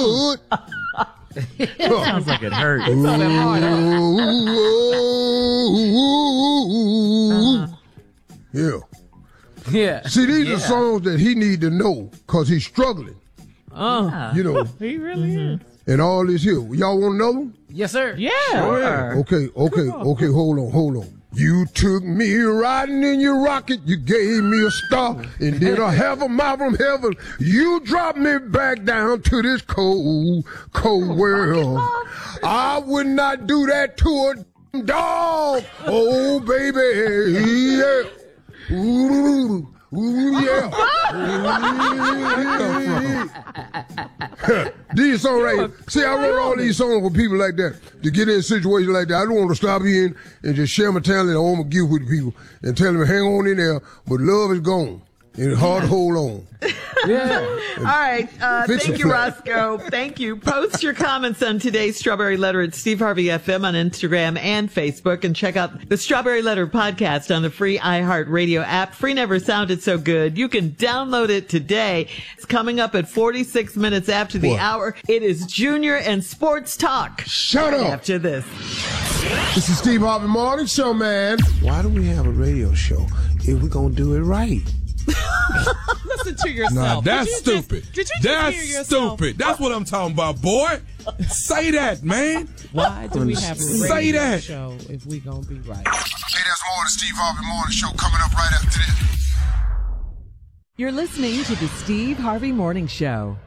hood. Sounds like it hurts. Yeah. Yeah. See, these are songs that he need to know because he's struggling. You know. He really is. And all this here. Y'all want another one? Yes, sir. Yeah. Sure. Okay, hold on. You took me riding in your rocket, you gave me a star, and then a half a mile from heaven, you dropped me back down to this cold, cold world. I would not do that to a dog. Oh, baby, yeah. Ooh, yeah. These songs right. See, I wrote all these songs for people like that to get in a situation like that. I don't want to stop in and just share my talent. I want to give with the people and tell them hang on in there, but love is gone and it's hard to hold on. Yeah. All right. Thank you, Roscoe. Thank you. Post your comments on today's Strawberry Letter at Steve Harvey FM on Instagram and Facebook, and check out the Strawberry Letter podcast on the free iHeartRadio app. Free never sounded so good. You can download it today. It's coming up at 46 minutes after the hour. It is Junior and Sports Talk. Shut up. After this. This is Steve Harvey Morning Show, man. Why do we have a radio show if we're going to do it right? Listen to yourself. Nah, that's stupid. Did you that's hear yourself? stupid. That's what I'm talking about, boy. Say that, man. Why do we have a Say radio that. show if we gonna be right? Hey, there's more of the Steve Harvey Morning Show coming up right after this. You're listening to the Steve Harvey Morning Show.